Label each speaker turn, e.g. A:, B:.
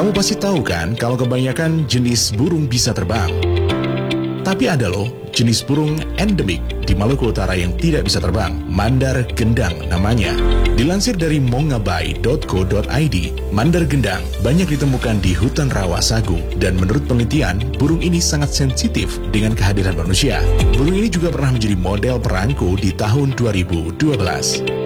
A: Kamu pasti tahu kan kalau kebanyakan jenis burung bisa terbang. Tapi ada loh jenis burung endemik di Maluku Utara yang tidak bisa terbang, mandar gendang namanya. Dilansir dari mongabai.co.id, mandar gendang banyak ditemukan di hutan rawa sagu dan menurut penelitian, burung ini sangat sensitif dengan kehadiran manusia. Burung ini juga pernah menjadi model perangko di tahun 2012.